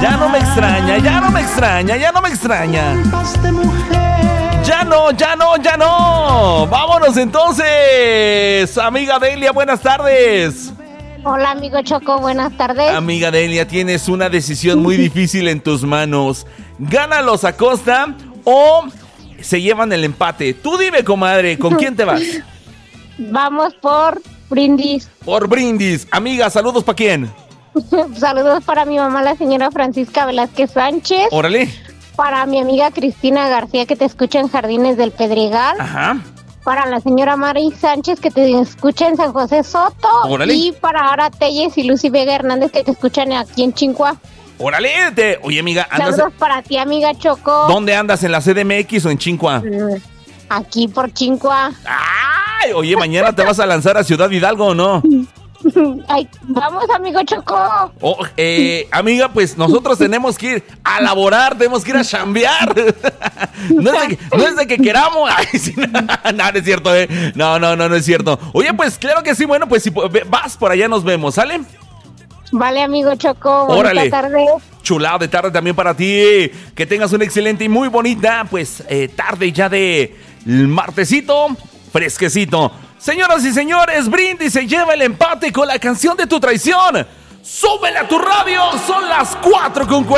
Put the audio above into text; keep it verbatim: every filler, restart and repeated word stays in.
Ya no me extraña, ya no me extraña, ya no me extraña. Ya no, ya no, ya no. Vámonos entonces. Amiga Delia, buenas tardes. Hola, amigo Choco, buenas tardes. Amiga Delia, tienes una decisión muy difícil en tus manos. ¿Gana los Acosta o se llevan el empate? Tú dime, comadre, ¿con quién te vas? Vamos por Brindis. Por Brindis. Amiga, ¿saludos para quién? Saludos para mi mamá, la señora Francisca Velázquez Sánchez. Órale. Para mi amiga Cristina García, que te escucha en Jardines del Pedregal. Ajá. Para la señora Mari Sánchez, que te escucha en San José Soto. Órale. Y para Ara Telles y Lucy Vega Hernández, que te escuchan aquí en Chincua. Órale. Te... Oye, amiga, ¿andas... Saludos para ti, amiga Choco. ¿Dónde andas? ¿En la C D M X o en Chincua? Aquí por Chincua. ¡Ay! Oye, ¿mañana te vas a lanzar a Ciudad Hidalgo o no? Ay, vamos, amigo Choco. Oh, eh, amiga, pues nosotros tenemos que ir a laborar, tenemos que ir a chambear. No es de que, no es de que queramos. Ay, sí, no, no, no es cierto, eh. No, no, no, no es cierto. Oye, pues claro que sí, bueno, pues si vas por allá nos vemos, ¿sale? Vale, amigo Choco. Órale. Buenas tardes. Chulado de tarde también para ti. Que tengas una excelente y muy bonita, pues, eh, tarde ya de martesito, fresquecito. Señoras y señores, Brindis se lleva el empate con la canción de tu traición. ¡Súbele a tu radio! Son las cuatro con cuarenta.